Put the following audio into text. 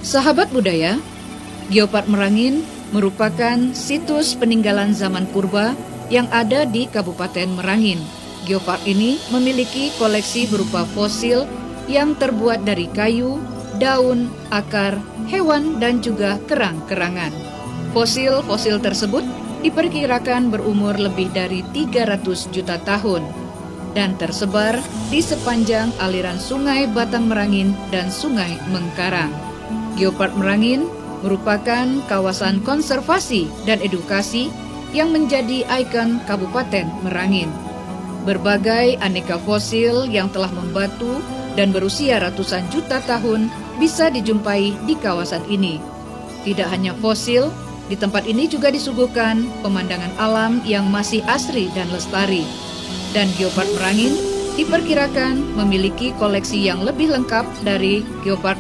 Sahabat budaya, Geopark Merangin merupakan situs peninggalan zaman purba yang ada di Kabupaten Merangin. Geopark ini memiliki koleksi berupa fosil yang terbuat dari kayu, daun, akar, hewan, dan juga kerang-kerangan. Fosil-fosil tersebut diperkirakan berumur lebih dari 300 juta tahun dan tersebar di sepanjang aliran Sungai Batang Merangin dan Sungai Mengkarang. Geopark Merangin merupakan kawasan konservasi dan edukasi yang menjadi ikon Kabupaten Merangin. Berbagai aneka fosil yang telah membatu dan berusia ratusan juta tahun bisa dijumpai di kawasan ini. Tidak hanya fosil, di tempat ini juga disuguhkan pemandangan alam yang masih asri dan lestari. Dan Geopark Merangin diperkirakan memiliki koleksi yang lebih lengkap dari Geopark